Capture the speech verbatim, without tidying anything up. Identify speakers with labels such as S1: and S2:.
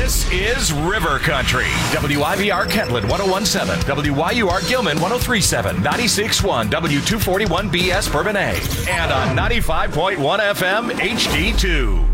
S1: This is River Country. W I B R Kentland one oh one point seven, W Y U R Gilman one oh three point seven, ninety-six point one W two forty-one B S Bourbonnais, and on ninety-five point one F M H D two.